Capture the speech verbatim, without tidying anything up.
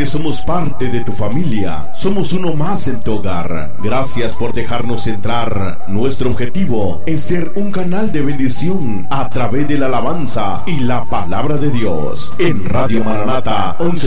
que somos parte de tu familia. Somos uno más en tu hogar. Gracias por dejarnos entrar. Nuestro objetivo es ser un canal de bendición a través de la alabanza y la palabra de Dios. En Radio Maranata once